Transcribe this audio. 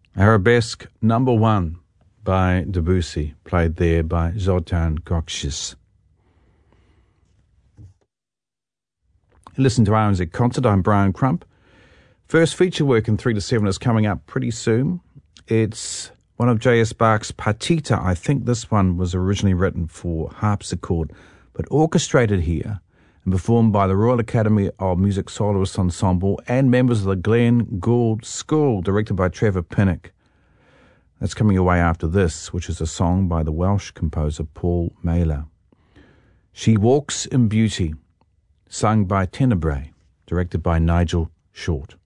Arabesque Number 1 by Debussy, played there by Zoltan Koksic. Listen to RNZ Concert. I'm Brian Crump. First feature work in 3 to 7 is coming up pretty soon. It's one of J.S. Bach's Partita. I think this one was originally written for harpsichord, but orchestrated here and performed by the Royal Academy of Music Soloist Ensemble and members of the Glenn Gould School, directed by Trevor Pinnock. That's coming away after this, which is a song by the Welsh composer Paul Mailer. She Walks in Beauty, sung by Tenebrae, directed by Nigel Short.